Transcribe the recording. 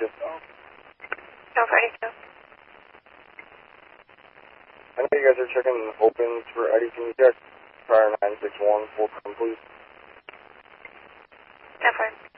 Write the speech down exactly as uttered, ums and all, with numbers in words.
forty-two. No, forty-two. I know you guys are checking opens for Eddie. Can you check prior nine six one, full time, please? Definitely.